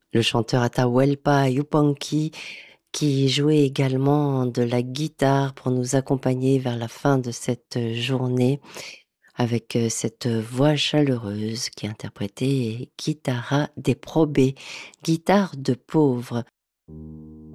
Le chanteur Atahualpa Yupanqui qui jouait également de la guitare pour nous accompagner vers la fin de cette journée avec cette voix chaleureuse qui interprétait Guitarra de Probé, guitare de pauvre.